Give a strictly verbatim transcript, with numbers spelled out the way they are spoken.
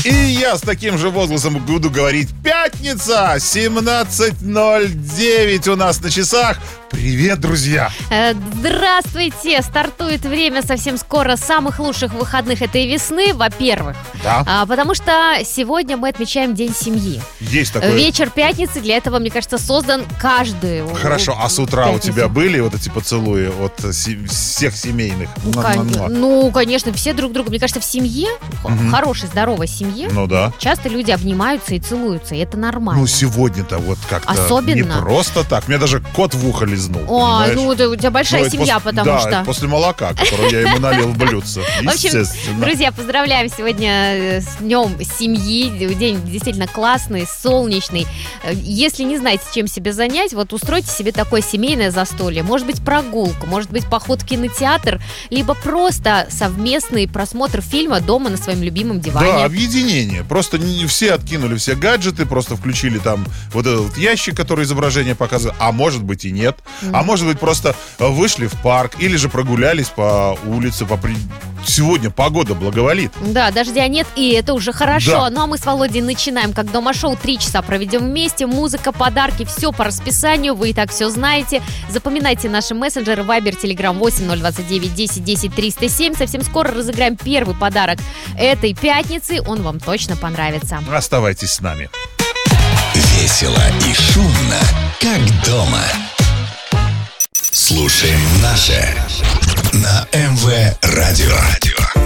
И я с таким же возгласом буду говорить: пятница, семнадцать ноль девять у нас на часах. Привет, друзья! Здравствуйте! Стартует время совсем скоро самых лучших выходных этой весны, во-первых. Да. А, потому что сегодня мы отмечаем День семьи. Есть такое. Вечер пятницы для этого, мне кажется, создан каждую. Хорошо, а с утра пятницу. у тебя были вот эти поцелуи от се- всех семейных? Ну, кон- ну, конечно, все друг друга. Мне кажется, в семье, Мгм. хорошей, здоровой семье, Ну да. часто люди обнимаются и целуются, и это нормально. Ну, сегодня-то вот как-то Особенно. не просто так. Мне даже кот в ухо лизнул. Ой, понимаешь? ну это у тебя большая Ну, это семья, после- потому да, что... это после молока, которое я ему налил в блюдце. В общем, Естественно. друзья, поздравляем сегодня э, с днем семьи. День действительно классный, солнечный. Э, Если не знаете, чем себя занять, вот устройте себе такое семейное застолье. Может быть, прогулку, может быть, поход в кинотеатр, либо просто совместный просмотр фильма дома на своем любимом диване. Да, объединение. Просто не все откинули все гаджеты, просто включили там вот этот вот ящик, который изображение показывает, а может быть и нет. А может быть просто вышли в парк или же прогулялись по улице. По при... Сегодня погода благоволит. Да, дождя нет, и это уже хорошо. Да. Ну а мы с Володей начинаем, как дома-шоу. Три часа проведем вместе. Музыка, подарки, все по расписанию. Вы и так все знаете. Запоминайте наши мессенджеры: Viber, Telegram восемь ноль двадцать девять десять десять триста семь. Совсем скоро разыграем первый подарок этой пятницы. Он вам точно понравится. Оставайтесь с нами. Весело и шумно, как дома. Слушаем наше на эм вэ Радио.